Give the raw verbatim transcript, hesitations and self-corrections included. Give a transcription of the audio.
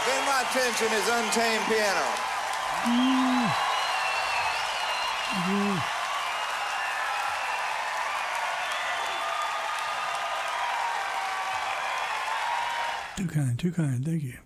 Then my attention is Untamed Piano. Mm. Mm. Too kind, too kind. Thank you.